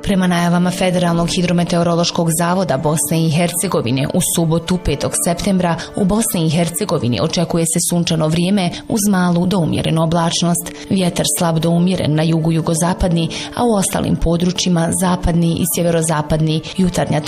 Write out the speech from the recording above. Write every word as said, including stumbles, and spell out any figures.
Prema najavama Federalnog hidrometeorološkog zavoda Bosne i Hercegovine, u subotu petog septembra u Bosni i Hercegovini očekuje se sunčano vrijeme uz malu do umjerenu oblačnost. Vjetar slab do umjeren na jugu jugozapadni, a u ostalim područjima zapadni i sjeverozapadni. Jutarnja